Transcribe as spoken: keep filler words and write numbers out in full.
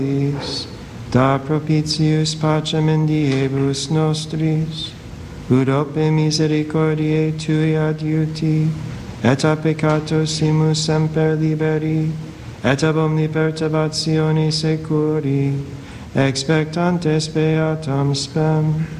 da propitius pacem in diebus nostris, ut ope misericordiae Tui adiuti, et a peccatossimus semper liberi, et ab omni perturbatione securi, expectantes beatam spem.